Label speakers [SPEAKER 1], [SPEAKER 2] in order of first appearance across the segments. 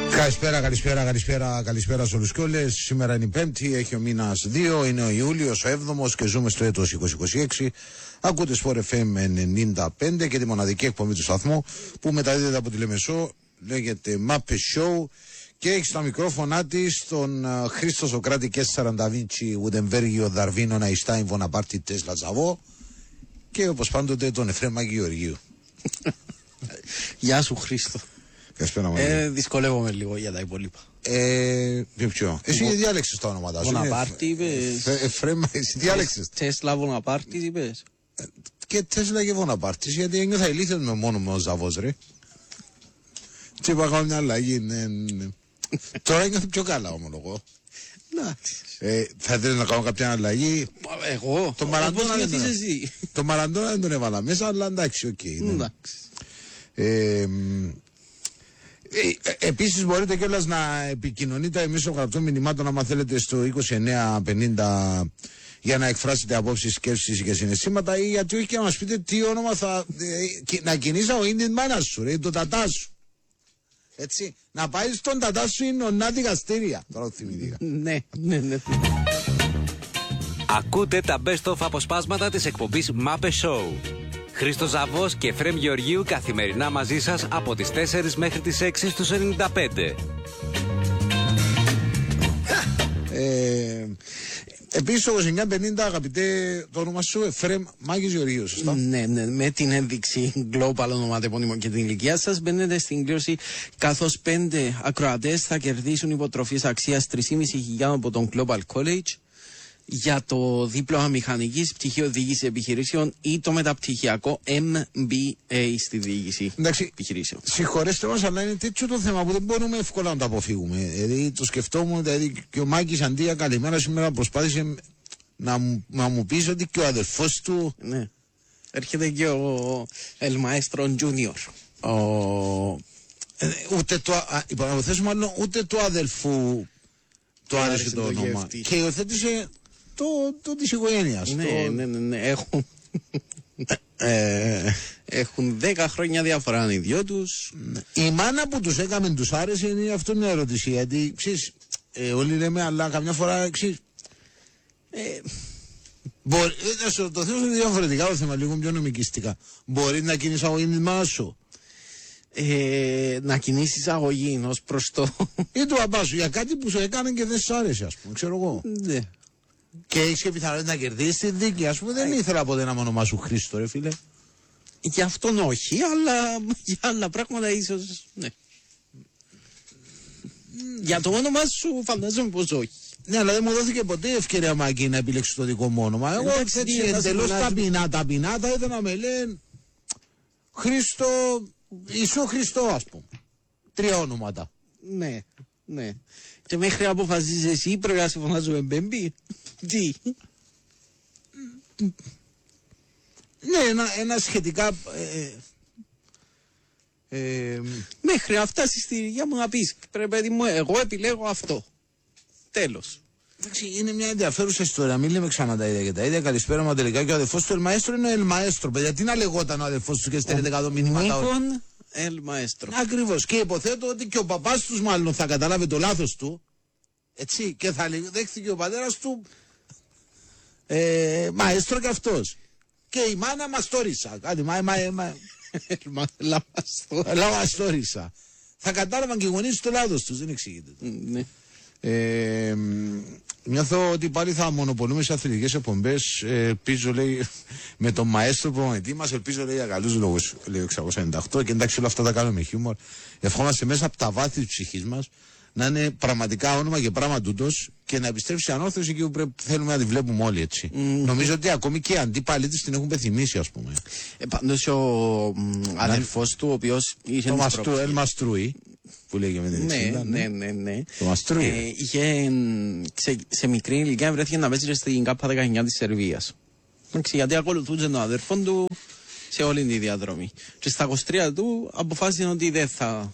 [SPEAKER 1] Καλησπέρα σε όλους και όλες. Σήμερα είναι η Πέμπτη, έχει ο μήνας 2, είναι ο Ιούλιος, ο 7ος και ζούμε στο έτος 2026. Ακούτε Sport FM 95 και τη μοναδική εκπομπή του σταθμού που μεταδίδεται από τη Λεμεσό, λέγεται Mappe Show και έχει στα μικρόφωνά της τον Χρήστο Σοκράτη και Σαρανταβίτσι, Ουδεμβέργιο, Δαρβίνο, Ναϊστάιν, Βοναπάρτη, Τέσλα, Ζαβό και όπως πάντοτε τον Εφρέμα Γεωργίου.
[SPEAKER 2] Γεια σου Χρήστο. Δυσκολεύομαι λίγο για τα υπόλοιπα.
[SPEAKER 1] Ποιο? Εσύ διάλεξες τα ονόματα σου.
[SPEAKER 2] Βοναπάρτη είπες.
[SPEAKER 1] Εφρέμα, εσύ διάλεξες.
[SPEAKER 2] Τέσλα Βοναπάρτη είπες.
[SPEAKER 1] Και Τέσλα και Βοναπάρτη, γιατί ένιωθα ηλίθιος με μόνο με ο Ζαβός ρε. Τι είπα κάνω μια αλλαγή, ναι. Τώρα ένιωθα πιο καλά ομολογώ. Θα ήθελες να κάνω κάποια αλλαγή.
[SPEAKER 2] Εγώ.
[SPEAKER 1] Το Μαραντόνα δεν τον έβαλα μέσα, αλλά εντάξει, οκ. Επίσης μπορείτε κιόλας να επικοινωνείτε εμείς στο γραπτό μηνυμάτων άμα θέλετε στο 2950 για να εκφράσετε απόψεις, σκέψεις και συναισθήματα ή γιατί όχι και να μας πείτε τι όνομα θα να κινείς ο Ίνδιν μάνα σου ρε, το τατά σου. Έτσι, να πάει στον τατά σου είναι ονά δικαστήρια. Τώρα το θυμηθήκα.
[SPEAKER 2] Ναι.
[SPEAKER 3] Ακούτε τα best of αποσπάσματα της εκπομπής Mappe Show. Χρήστος Ζαβός και Εφρέμ Γεωργίου καθημερινά μαζί σας από τις 4 μέχρι τις 6 στους 95.
[SPEAKER 1] Επίσης το 2950 αγαπητέ το όνομα σου Εφρέμ Μάγης Γεωργίου, σωστά?
[SPEAKER 2] Ναι, με την ένδειξη global ονοματεπώνυμο και την ηλικία σας μπαίνετε στην κλήρωση καθώς 5 ακροατές θα κερδίσουν υποτροφής αξίας 3.500 από τον Global College για το δίπλωμα μηχανικής, πτυχίο διοίκηση επιχειρήσεων ή το μεταπτυχιακό MBA στη διοίκηση επιχειρήσεων.
[SPEAKER 1] Συγχωρέστε μας, αλλά είναι τέτοιο το θέμα που δεν μπορούμε εύκολα να το αποφύγουμε. Δηλαδή το σκεφτόμουν, δηλαδή και ο Μάκης αντί για καλημέρα σήμερα προσπάθησε να μου πεις ότι και ο αδελφός του.
[SPEAKER 2] Ναι. Έρχεται και ο Ελμαέστρο Junior.
[SPEAKER 1] Ούτε το. Υποθέσουμε μάλλον ούτε του αδελφού το άρεσε το όνομα. Και υιοθέτησε το της οικογένειας.
[SPEAKER 2] Ναι. Έχουν 10 χρόνια διαφορά οι δυο τους.
[SPEAKER 1] Η μάνα που τους έκαμε τους άρεσε είναι αυτό μια ερώτηση. Γιατί ξέρεις, όλοι λέμε, αλλά καμιά φορά ξέρεις. Το θέμα είναι διαφορετικά το θέμα, λίγο πιο νομικιστικά. Μπορεί να κινείς αγωγή της μάνας σου.
[SPEAKER 2] Να κινήσεις αγωγή ως προς το.
[SPEAKER 1] Ή του μπαμπά σου για κάτι που σου έκανε και δεν σου άρεσε, ας πούμε, ξέρω εγώ.
[SPEAKER 2] Ναι.
[SPEAKER 1] Και έχεις και πιθανότητα να κερδίσεις τη δίκη, ας πούμε. Δεν ήθελα ποτέ να μ' ονομάσου Χρήστο, ρε φίλε.
[SPEAKER 2] Για αυτόν όχι, αλλά για άλλα πράγματα ίσως. Ναι. Για το όνομα σου φαντάζομαι πως όχι.
[SPEAKER 1] Ναι, αλλά δεν μου δόθηκε ποτέ ευκαιρία Μάκη να επιλέξω το δικό μου όνομα. Εγώ έτσι εντελώς ταπεινά θα ήθελα να με λένε Χρήστο, Ιησού Χριστό, ας πούμε. 3 ονόματα.
[SPEAKER 2] Ναι. Και μέχρι να αποφασίσεις εσύ πρέπει να σε φωνάζουμε Μπέμπι. Τι.
[SPEAKER 1] Ναι, ένα σχετικά.
[SPEAKER 2] Μέχρι να φτάσεις στη ηλικία μου να πεις πρέπει μου, εγώ επιλέγω αυτό. Τέλος.
[SPEAKER 1] Εντάξει, είναι μια ενδιαφέρουσα ιστορία. Μην λέμε ξανά τα ίδια και τα ίδια. Καλησπέρα μου τελικά και ο αδελφός του Ελμαέστρο είναι ο Ελμαέστρο. Παιδιά, τι να λεγόταν ο αδελφός του και στέλνετε 100 μηνύματα.
[SPEAKER 2] Νίκον Ελμαέστρο.
[SPEAKER 1] Ακριβώς. Και υποθέτω ότι και ο παπάς τους μάλλον θα καταλάβει το λάθος του. Έτσι. Και θα δέχθηκε ο πατέρας του μαέστρο και αυτός. Και η μάνα μαστόρισα. Κάτι λαμαστόρισα. Θα κατάλαβαν και οι γονείς το λάθος τους. Δεν εξηγείται.
[SPEAKER 2] Ναι.
[SPEAKER 1] Νιώθω ότι πάλι θα μονοπολούμε σε αθλητικές εκπομπές. Ελπίζω, λέει, με τον μαέστρο προπονητή μας, ελπίζω, λέει, για καλούς λόγους, λέει, 698. Και εντάξει, όλα αυτά τα κάνουμε με χιούμορ. Ευχόμαστε μέσα από τα βάθη της ψυχής μας να είναι πραγματικά όνομα και πράγμα τούτος και να επιστρέψει η ανόρθωση εκεί που θέλουμε να τη βλέπουμε όλοι, έτσι. Νομίζω ότι ακόμη και οι αντίπαλοι της την έχουν πεθυμίσει, ας πούμε.
[SPEAKER 2] Πάντως ο αδελφός του, ο οποίος είχε
[SPEAKER 1] το Ελμαστρούι, που λέγε με την εξήντα.
[SPEAKER 2] Ναι.
[SPEAKER 1] Το Μαστρούι.
[SPEAKER 2] Είχε σε μικρή ηλικία βρέθηκε να παίζει στην ΚΑΠΑ 19 της Σερβίας. Γιατί ακολουθούσε τον αδερφό του σε όλη τη διαδρομή. Και στα 23 του αποφάσισε ότι δεν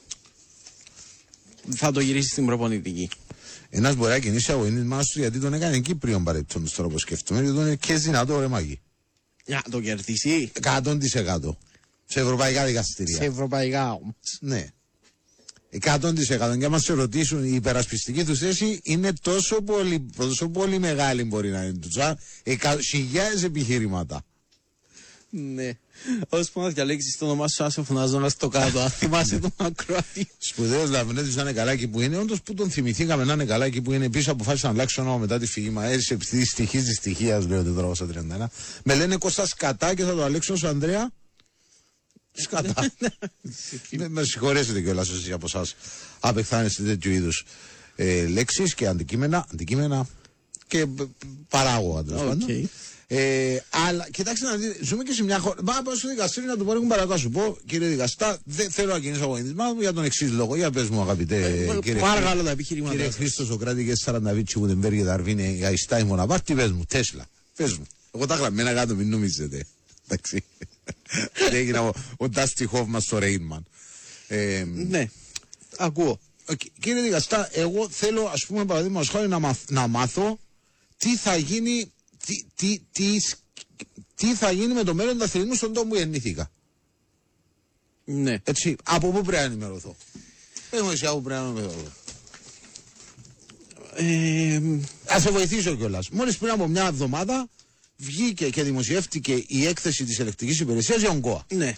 [SPEAKER 2] θα το γυρίσει στην προπονητική.
[SPEAKER 1] Ένας μπορεί να κινήσει αγωγή της μάνας του γιατί τον έκανε Κύπριο παρεπτόντως τώρα που σκέφτομαι, γιατί τον είναι και δυνατό ρε Μάκη.
[SPEAKER 2] Να το κερδίσει.
[SPEAKER 1] 100%. Σε ευρωπαϊκά δικαστήρια.
[SPEAKER 2] Σε ευρωπαϊκά όμως.
[SPEAKER 1] Ναι. 100%. Και άμα σε ρωτήσουν, η υπερασπιστική του θέση είναι τόσο πολύ μεγάλη, μπορεί να είναι. Χιλιάδες επιχειρήματα.
[SPEAKER 2] Ναι. Ώσπου να διαλέξεις το όνομά σου, άσε φωνάζοντας στο κάτω. Αν θυμάσαι τον ακροατή.
[SPEAKER 1] Σπουδαίος Λαβενέτης να είναι καλά εκεί που είναι. Όντως που τον θυμηθήκαμε να είναι καλά εκεί που είναι. Επίσης αποφάσισε να αλλάξει όνομα μετά τη φυγή. Μα έρισε τη στοιχή τη στοιχεία, λέει ο Τετράγος στα 31. Με λένε Κώστα Σκατά και θα το αλλάξω σου, Ανδρέα. Σκατά. Με συγχωρέσετε κιόλας εσείς από εσάς. Απεχθάνεστε τέτοιου είδους λέξεις και αντικείμενα και παράγωγα. Αλλά κοιτάξτε να δείτε, ζούμε και σε μια χώρα. Πάμε στο δικαστήριο να του πάρουν παρακάτω. Σου πω, κύριε δικαστά, δεν θέλω να κινήσω αγωνισμά μου για τον εξής λόγο. Για πες μου, αγαπητέ κύριε Χρήστο Σοκράτη και Σαρανταβίτσι που δεν βέργε Δαρβίνε για Ιστάι Μοναπάρτη, πες μου, Τέσλα. Πες μου. Εγώ τα γραμμένα κάτω, μην νομίζετε. Εντάξει. Δεν έγινα ο Ντάστι Χόφμαν στο Ρέινμαν.
[SPEAKER 2] Ναι, ακούω.
[SPEAKER 1] Κύριε δικαστά, εγώ θέλω, ας πούμε, παραδείγματος χάρη να μάθω τι θα γίνει. Τι θα γίνει με το μέλλον του αθλητισμού στον τόπο που γεννήθηκα.
[SPEAKER 2] Ναι.
[SPEAKER 1] Έτσι, από πού πρέπει να ενημερωθώ. Πες μου εσύ από πού πρέπει να ενημερωθώ. Ας σε βοηθήσω κιόλας. Μόλις πριν από μια εβδομάδα βγήκε και δημοσιεύτηκε η έκθεση της ελεκτρικής υπηρεσίας για Ογκόα.
[SPEAKER 2] Ναι.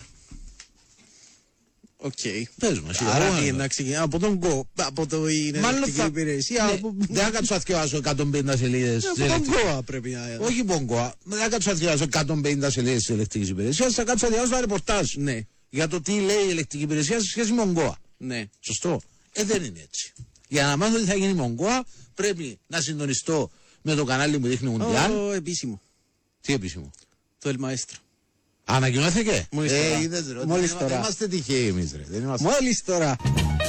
[SPEAKER 2] Οκ.
[SPEAKER 1] Πες μας.
[SPEAKER 2] Άρα τι να ξεκινά από τον ΚΟ, από το ελεκτρική υπηρεσία.
[SPEAKER 1] Δεν θα κάτσω να θυκευάσω 150 σελίδες.
[SPEAKER 2] Από τον ΚΟ πρέπει να...
[SPEAKER 1] Όχι Μπογκόα. Δεν θα κάτσω να θυκευάσω 150 σελίδες της ελεκτρικής υπηρεσίας. Θα κάτσω να διαβάσω ένα ρεπορτάζ.
[SPEAKER 2] Ναι.
[SPEAKER 1] Για το τι λέει η ελεκτρική υπηρεσία σε σχέση με Ογκόα.
[SPEAKER 2] Ναι.
[SPEAKER 1] Σωστό. Δεν είναι έτσι. Για να μάθω τι θα γίνει με Ογκόα πρέπει να συντονιστώ με το κανάλι που δείχνει Μουντιάλ.
[SPEAKER 2] Επίσημο.
[SPEAKER 1] Τι επίσημο?
[SPEAKER 2] Το El Maestro.
[SPEAKER 1] Ανακοινώθηκε.
[SPEAKER 2] Μόλις τώρα.
[SPEAKER 1] Δεν είμαστε τυχαίοι εμείς ρε.
[SPEAKER 2] Μόλις τώρα.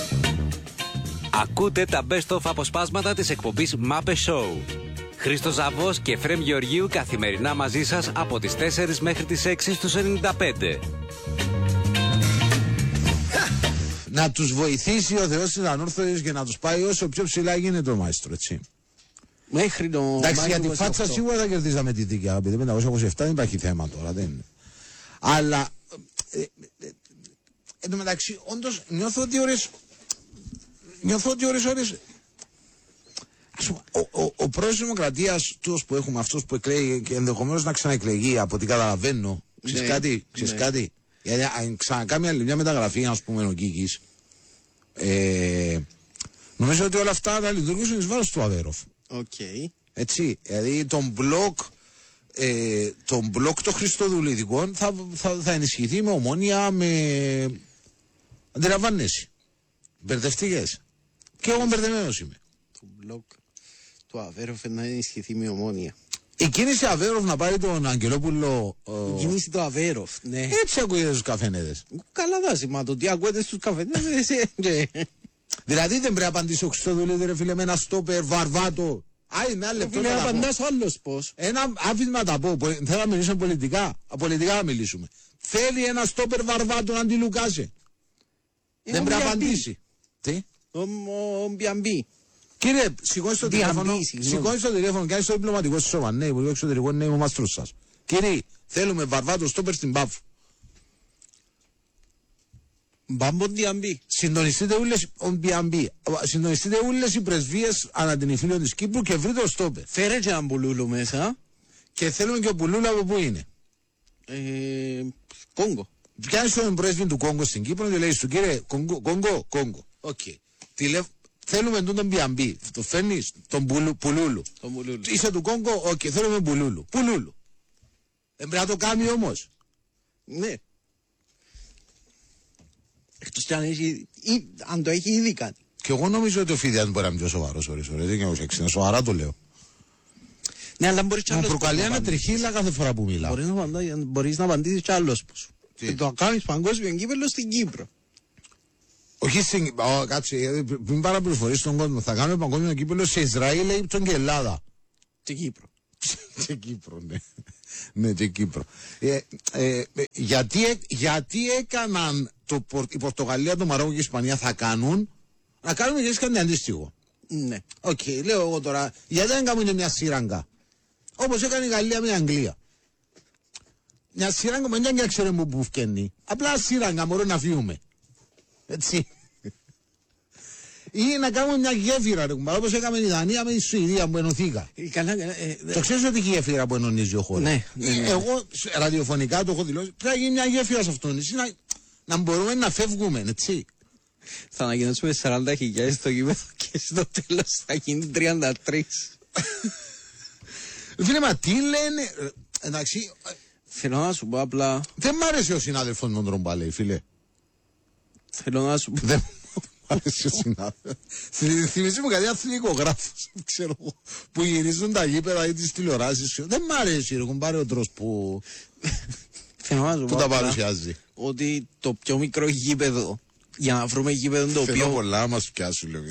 [SPEAKER 3] Ακούτε τα best of αποσπάσματα της εκπομπής Μάπε Show. Χρήστος Ζαβός και Φρέμ Γεωργίου καθημερινά μαζί σας από τις 4 μέχρι τις 6 στους 95.
[SPEAKER 1] Να τους βοηθήσει ο Θεός της Ανόρθωσης και να τους πάει όσο πιο ψηλά γίνεται το Μάιστρο, έτσι.
[SPEAKER 2] Μέχρι το...
[SPEAKER 1] Εντάξει, για τη φάτσα σίγουρα θα κερδίσαμε τη δίκαια, αγαπητέ. 527 δεν υπάρχει θέμα τώρα, δεν είναι. Αλλά εν τω μεταξύ, όντως νιώθω ότι ώρες ο πρόεδρος της Δημοκρατίας, τούτος που έχουμε, αυτός που εκλέγει και ενδεχομένως να ξαναεκλεγεί από ό,τι καταλαβαίνω, ξέρεις κάτι, γιατί αν ξανακάμει άλλη μια μεταγραφή, ας πούμε, ο Κίκης, νομίζω ότι όλα αυτά θα λειτουργήσουν εις βάρος του Αβέροφ. Έτσι, δηλαδή τον μπλοκ των χριστοδουλητικών θα ενισχυθεί με Ομόνια, με... Αντιλαμβάνεσαι. Μπερδευτικές. Και εγώ μπερδεμένος είμαι.
[SPEAKER 2] Το μπλοκ του Αβέροφ να ενισχυθεί με Ομόνια.
[SPEAKER 1] Η κίνηση Αβέροφ να πάρει τον Αγγελόπουλο...
[SPEAKER 2] Η κίνηση του Αβέροφ, ναι.
[SPEAKER 1] Έτσι ακούγεται στους καφενέδες.
[SPEAKER 2] Καλά δάσημα, το τι ακούγεται στους καφενέδες.
[SPEAKER 1] Δηλαδή δεν πρέπει να απαντήσει ο Χριστοδουλίδη ρε φίλε με ένα στόπερ βαρβάτο. Άι, με άλλο λεπτό
[SPEAKER 2] να απαντάς άλλος πώς.
[SPEAKER 1] Ένα άφημα τα πω. Θέλω να μιλήσουμε πολιτικά. Πολιτικά να μιλήσουμε. Θέλει ένα στόπερ βαρβάτο να αντιλουκάσει. Δεν πρέπει να απαντήσει. Τι?
[SPEAKER 2] Ο Μπιαμπί.
[SPEAKER 1] Κύριε, σηκώνεις το τηλέφωνο, κάνεις το διπλωματικό σου σώμα. Ναι, υπουργό εξωτερικό, ναι, είμαι ο μάστρος σας. Κύριε, θέλουμε βαρβάτο στόπερ στην Πάφου.
[SPEAKER 2] Μπάμπον Διαμπί.
[SPEAKER 1] Συντονιστείτε όλες οι πρεσβείες ανά την Ιφίλιο της Κύπρου και βρείτε το στόπερ.
[SPEAKER 2] Φέρε και έναν Πουλούλου μέσα.
[SPEAKER 1] Και θέλουμε και ο Πουλούλου από πού είναι.
[SPEAKER 2] Κόγκο.
[SPEAKER 1] Πιάνεις τον πρέσβη του Κόγκο στην Κύπρο και λέει σου κύριε Κόγκο. Οκ. Θέλουμε τον Μπιαμπί. Το φέρνεις τον Πουλούλου. Είσαι του Κόγκο, οκ. Θέλουμε Πουλούλου. Δεν πρέπει να το κάνει όμως.
[SPEAKER 2] Ναι. Εκτός κι αν το έχει ήδη κάνει.
[SPEAKER 1] Και εγώ νομίζω ότι ο Φίδιας μπορεί να είναι πιο σοβαρός ώρες. Είναι σοβαρά το λέω.
[SPEAKER 2] Ναι, αλλά μπορείς κι άλλος
[SPEAKER 1] πώς. Μου προκαλεί ένα τριχύλα κάθε φορά που μιλάω.
[SPEAKER 2] Μπορείς να απαντήσεις κι άλλος πώς. Και το κάνεις παγκόσμιο κύπελλο στην Κύπρο.
[SPEAKER 1] Όχι στην... κάτσε, μην παραπληροφορείς τον κόσμο. Θα κάνουμε παγκόσμιο κύπελλο σε Ισραήλ, Αίγυπτο και Ελλάδα.
[SPEAKER 2] Και Κύπρο.
[SPEAKER 1] Και Κύπρο, ναι. Ναι, και Κύπρο. Γιατί έκαναν η Πορτογαλία, το Μαρόκο και η Ισπανία θα κάνουν, να κάνουμε και κάτι αντίστοιχο.
[SPEAKER 2] Ναι.
[SPEAKER 1] Οκ, λέω εγώ τώρα, γιατί δεν κάνουμε μια σύραγγα. Όπως έκανε η Γαλλία με η Αγγλία. Μια σύραγγα με μια ξέρουμε που φκένει. Απλά σύραγγα, μπορούμε να φύγουμε. Έτσι. Ή να κάνουμε μια γέφυρα, ρε κουμπάρε, όπως έκαμε η Δανία με η Σουηδία που ενωθήκα. Το ξέρεις ότι η γέφυρα που ενωνίζει ο χώρος.
[SPEAKER 2] Ναι.
[SPEAKER 1] Εγώ ραδιοφωνικά το έχω δηλώσει. Πρέπει να γίνει μια γέφυρα σε αυτό το νησί, να μπορούμε να φεύγουμε, έτσι.
[SPEAKER 2] Θα ανακοινώσουμε 40.000 στο γήπεδο και στο τέλος θα γίνει 33.
[SPEAKER 1] Φίλε, μα τι λένε. Εντάξει.
[SPEAKER 2] Θέλω να σου πω απλά.
[SPEAKER 1] Δεν μ' άρεσε ο συνάδελφος με τον Τρομπάλε, φίλε.
[SPEAKER 2] Θέλω να σου πω.
[SPEAKER 1] Δεν μ' άρεσε ο συνάδελφος. Θυμίζει μου κάτι αθλητικογράφος, ξέρω εγώ, που γυρίζουν τα γήπεδα ή τις τηλεοράσεις. Δεν μ' αρέσει, ρε κουμπάρε, ο τρόπος που τα παρουσιάζει.
[SPEAKER 2] Ότι το πιο μικρό γήπεδο, για να βρούμε γήπεδο το οποίο.
[SPEAKER 1] Θέλω πολλά μας πιάσουν, λέω.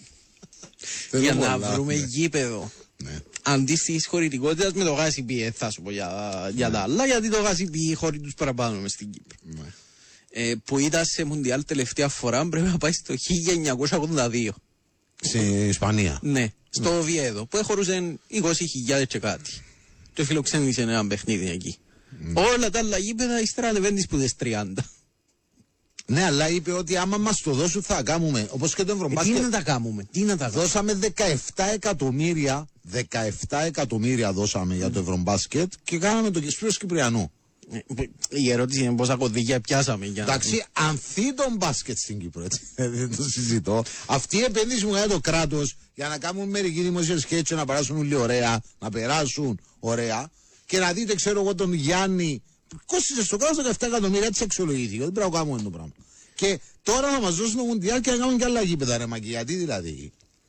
[SPEAKER 2] Για να βρούμε γήπεδο. Αντίστοιχης χωρητικότητας με το γάσι πει, θα σου πω για τα άλλα, γιατί το γάσι πει χωρί τους παραπάνω μες στην Κύπρο. Που ήταν σε Μουντιάλ τελευταία φορά, πρέπει να πάει στο 1982.
[SPEAKER 1] Στην Ισπανία.
[SPEAKER 2] Ναι, στο Οβιέδο, που χωρούσε 20.000 και κάτι. Το φιλοξένησε ένα παιχνίδι εκεί. Όλα τα άλλα γήπεδα ύστερα ανεβαίνεις που δες 30.
[SPEAKER 1] Ναι, αλλά είπε ότι άμα μας το δώσουν θα κάνουμε. Όπως και το Ευρωμπάσκετ.
[SPEAKER 2] Τι να τα κάνουμε,
[SPEAKER 1] Δώσαμε 17 εκατομμύρια. 17 εκατομμύρια δώσαμε για το Ευρωμπάσκετ και κάναμε το Κυπρός Κυπριανό.
[SPEAKER 2] Η ερώτηση είναι πόσα κωδίκια πιάσαμε.
[SPEAKER 1] Εντάξει, ανθεί τον μπάσκετ στην Κύπρο, έτσι. Δεν το συζητώ. Αυτή η επένδυση μου για το κράτος, για να κάνουν μερικοί δημοσίες σκέτσες, να περάσουν όλοι ωραία, να περάσουν ωραία και να δείτε, ξέρω εγώ, τον Γιάννη. Κόστισε στο κράτος 17 εκατομμύρια, έτσι αξιολογήθηκε. Δεν πρέπει να κάνουμε το πράγμα. Και τώρα θα μας δώσουν το Μουντιάλ και να κάνουν και άλλα γήπεδα, ρε Μακή. Γιατί δηλαδή.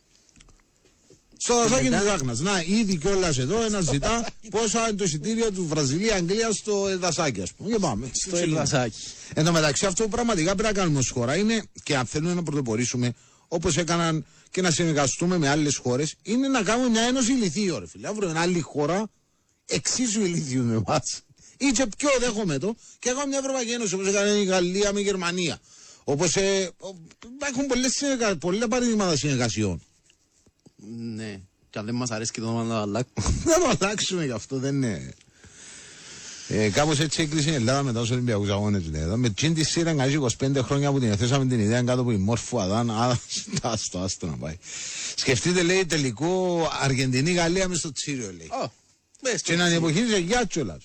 [SPEAKER 1] Στο δασάκι της Δάκνας. Να, ήδη κιόλας εδώ ένα ζητά πόσα είναι το εισιτήριο του Βραζιλία-Αγγλία στο δασάκι, ας πούμε. Και πάμε.
[SPEAKER 2] Στο δασάκι.
[SPEAKER 1] Εν τω μεταξύ, αυτό που πραγματικά πρέπει να κάνουμε ως χώρα είναι, και αν θέλουμε να πρωτοπορήσουμε, όπως έκαναν και να συνεργαστούμε με άλλες χώρες, είναι να κάνουμε μια ένωση ηλιθίων, ρε φίλε. Αύριο μια άλλη χώρα εξίσου ηλιθίου με εμάς. Ή και πιο δέχομαι το και έχουμε μια Ευρωπαϊκή Ένωση όπως έκανε η Γαλλία με η Γερμανία. Όπως έχουν πολλά παραδείγματα συνεργασιών.
[SPEAKER 2] Ναι, και αν δεν μας αρέσει και το όνομα να το αλλάξουμε.
[SPEAKER 1] Να το αλλάξουμε γι' αυτό, δεν είναι. Κάπως έτσι έκλεισε η Ελλάδα μετά τους Ολυμπιακούς Αγώνες. Με τσιν τη σειρά κάνει 25 χρόνια που την εθέσαμε την ιδέα κάτω από η Μόρφου Αδάν. Άστο να πάει. Σκεφτείτε, λέει, τελικό Αργεντινή-Γαλλία μες στο Τσίριο, λέει. Και να ανεποχήνιζε γεια κιόλας.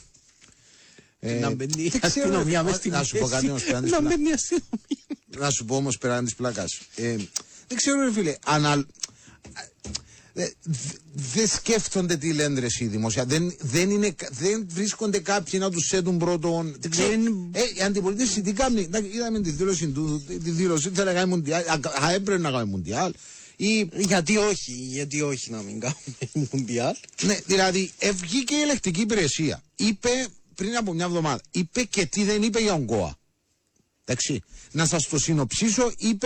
[SPEAKER 2] Να μπαίνει αστυνομία μες στην θέση.
[SPEAKER 1] Να σου πω όμως πέραν της πλάκας. Δεν ξέρω, ρε φίλε, δεν σκέφτονται τι λένε οι δημοσία. Δεν βρίσκονται κάποιοι να τους σέτουν πρώτον. Η αντιπολίτευση τι κάνει. Είδαμε τη δήλωση του. Τη δήλωση θέλει να κάνει Μουντιάλ. Έπρεπε να κάνει Μουντιάλ.
[SPEAKER 2] Γιατί όχι να μην κάνουμε Μουντιάλ.
[SPEAKER 1] Ναι, δηλαδή βγήκε η ελεκτική υπηρεσία. Είπε πριν από μια εβδομάδα. Είπε και τι δεν είπε για Ογκόα. Εντάξει. Να σας το συνοψίσω. Είπε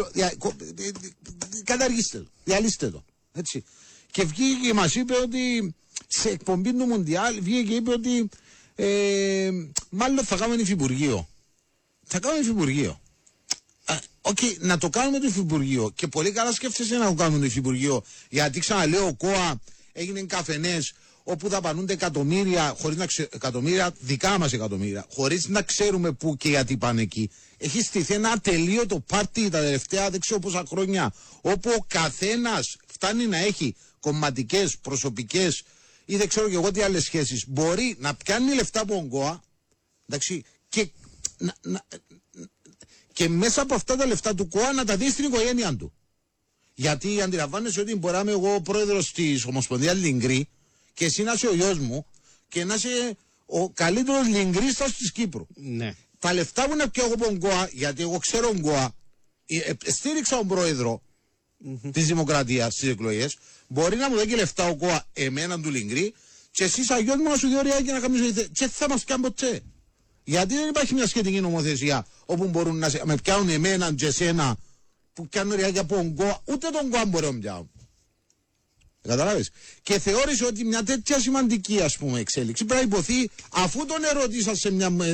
[SPEAKER 1] καταργήστε το. Διαλύστε το. Έτσι. Και βγήκε και μας είπε ότι σε εκπομπή του Μουντιάλ βγήκε και είπε ότι μάλλον θα κάνουμε υφυπουργείο. Θα κάνουμε υφυπουργείο. Να το κάνουμε το υφυπουργείο. Και πολύ καλά σκέφτεσαι να το κάνουμε το υφυπουργείο. Γιατί ξαναλέω, ο ΚΟΑ έγινε καφενές όπου δαπανούνται εκατομμύρια, χωρίς να εκατομμύρια, δικά μας εκατομμύρια, χωρίς να ξέρουμε πού και γιατί πάνε εκεί. Έχει στηθεί ένα ατελείωτο πάρτι τα τελευταία δεν ξέρω πόσα χρόνια, όπου ο καθένας φτάνει να έχει κομματικές, προσωπικές ή δεν ξέρω και εγώ τι άλλες σχέσεις. Μπορεί να πιάνει λεφτά από Ογκόα, εντάξει, και μέσα από αυτά τα λεφτά του ΚΟΑ να τα δει στην οικογένειά του. Γιατί αντιλαμβάνεσαι ότι μπορεί να είμαι εγώ πρόεδρος της Ομοσπονδίας Λιγκρή και εσύ να είσαι ο γιος μου και να είσαι ο καλύτερος λιγκρίστας της Κύπρου.
[SPEAKER 2] Ναι.
[SPEAKER 1] Τα λεφτά που να πιω εγώ από Ογκόα, γιατί εγώ ξέρω Ογκόα, στήριξα τον πρόεδρο της Δημοκρατίας στις εκλογές, μπορεί να μου δώσει λεφτά ο ΚΟΑ εμένα του Λιγκρή και εσύ σαν γιος μου να σου διορία και να κάνεις ζωή και θα μας πιάνουν ποτέ. Γιατί δεν υπάρχει μια σχετική νομοθεσία όπου μπορούν να με πιάνουν εμένα και εσένα που πιάνουν ριάκια από Ογκόα, ούτε τον ΚΟΑ μπορεί να πιάνουν. Καταλάβεις. Και θεώρησε ότι μια τέτοια σημαντική, ας πούμε, εξέλιξη πρέπει να υποθεί αφού τον ερωτήσα σε μια